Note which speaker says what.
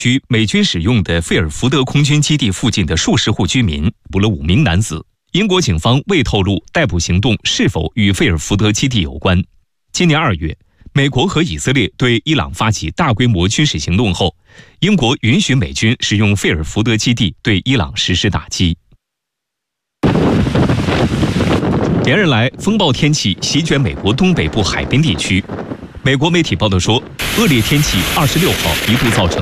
Speaker 1: 居美军使用的费尔福德空军基地附近的数十户居民，捕了5名男子。英国警方未透露逮捕行动是否与费尔福德基地有关。今年2月，美国和以色列对伊朗发起大规模军事行动后，英国允许美军使用费尔福德基地对伊朗实施打击。连日来，风暴天气席卷美国东北部海滨地区。美国媒体报道说，恶劣天气26号一度造成